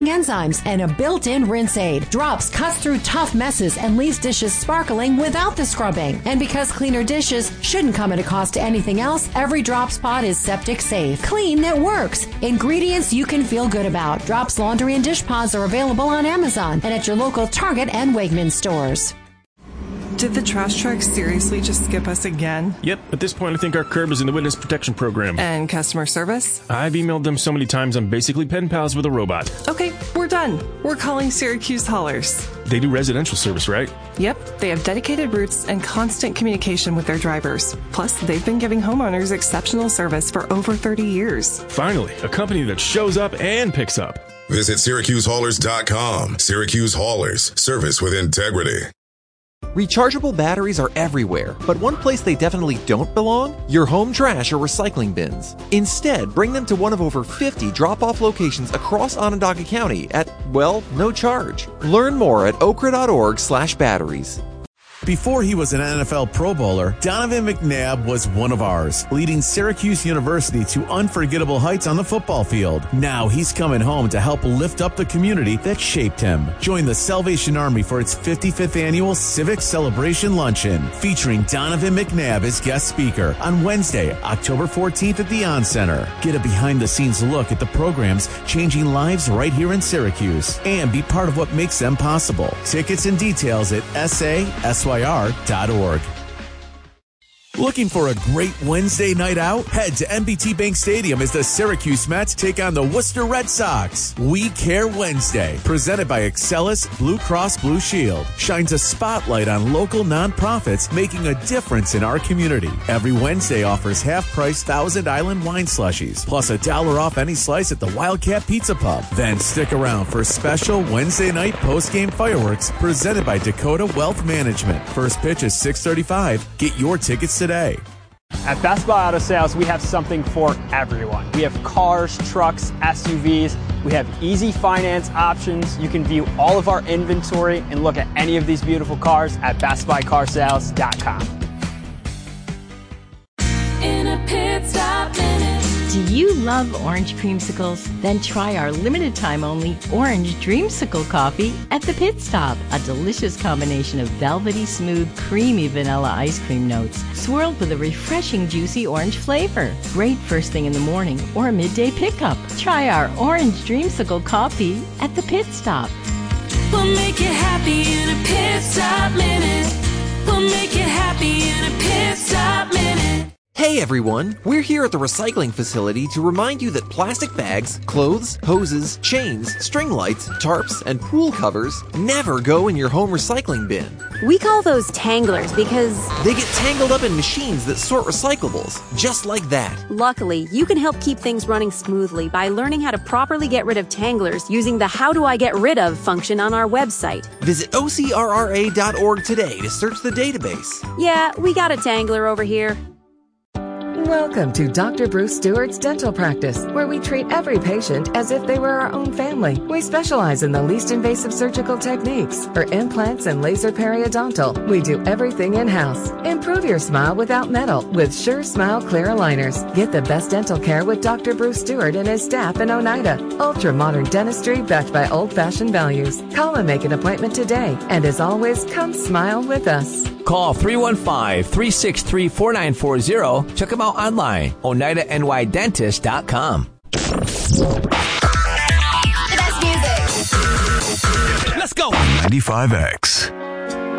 enzymes, and a built-in rinse aid. Drops cuts through tough messes and leaves dishes sparkling without the scrubbing. And because cleaner dishes shouldn't come at a cost to anything else, every Drops pod is septic safe. Clean that works. Ingredients you can feel good about. Drops laundry and dish pods are available on Amazon and at your local Target and Wegmans stores. Did the trash truck seriously just skip us again? Yep, at this point I think our curb is in the witness protection program. And customer service? I've emailed them so many times I'm basically pen pals with a robot. Okay, we're done. We're calling Syracuse Haulers. They do residential service, right? Yep, they have dedicated routes and constant communication with their drivers. Plus, they've been giving homeowners exceptional service for over 30 years. Finally, a company that shows up and picks up. Visit SyracuseHaulers.com. Syracuse Haulers, service with integrity. Rechargeable batteries are everywhere, but one place they definitely don't belong? Your home trash or recycling bins. Instead, bring them to one of over 50 drop-off locations across Onondaga County at, well, no charge. Learn more at okra.org/batteries. Before he was an NFL Pro Bowler, Donovan McNabb was one of ours, leading Syracuse University to unforgettable heights on the football field. Now he's coming home to help lift up the community that shaped him. Join the Salvation Army for its 55th annual Civic Celebration Luncheon, featuring Donovan McNabb as guest speaker on Wednesday, October 14th at the On Center. Get a behind-the-scenes look at the programs changing lives right here in Syracuse, and be part of what makes them possible. Tickets and details at SYR.org. Looking for a great Wednesday night out? Head to MBT Bank Stadium as the Syracuse Mets take on the Worcester Red Sox. We Care Wednesday, presented by Excelis Blue Cross Blue Shield, shines a spotlight on local nonprofits making a difference in our community. Every Wednesday offers half-price Thousand Island wine slushies, plus $1 off any slice at the Wildcat Pizza Pub. Then stick around for special Wednesday night post-game fireworks presented by Dakota Wealth Management. First pitch is 6:35. Get your tickets today. At Best Buy Auto Sales, we have something for everyone. We have cars, trucks, SUVs. We have easy finance options. You can view all of our inventory and look at any of these beautiful cars at BestBuyCarsales.com. In a pit stop minute. Do you love orange creamsicles? Then try our limited time only Orange Dreamsicle coffee at the Pit Stop. A delicious combination of velvety smooth, creamy vanilla ice cream notes, swirled with a refreshing juicy orange flavor. Great first thing in the morning or a midday pickup. Try our Orange Dreamsicle coffee at the Pit Stop. We'll make you happy in a pit stop minute. We'll make you happy in a pit stop minute. Hey everyone, we're here at the recycling facility to remind you that plastic bags, clothes, hoses, chains, string lights, tarps, and pool covers never go in your home recycling bin. We call those tanglers because they get tangled up in machines that sort recyclables, just like that. Luckily, you can help keep things running smoothly by learning how to properly get rid of tanglers using the How Do I Get Rid Of function on our website. Visit OCRRA.org today to search the database. Yeah, we got a tangler over here. Welcome to Dr. Bruce Stewart's Dental Practice, where we treat every patient as if they were our own family. We specialize in the least invasive surgical techniques. For implants and laser periodontal, we do everything in-house. Improve your smile without metal with Sure Smile Clear Aligners. Get the best dental care with Dr. Bruce Stewart and his staff in Oneida. Ultra-modern dentistry backed by old-fashioned values. Call and make an appointment today. And as always, come smile with us. Call 315-363-4940. Check them out online, OneidaNYDentist.com. The best music. Let's go. 95X.